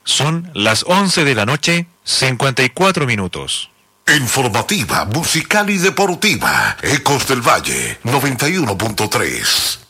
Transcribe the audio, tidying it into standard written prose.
Son las 11 de la noche, 54 minutos. Informativa, musical y deportiva. Ecos del Valle, 91.3.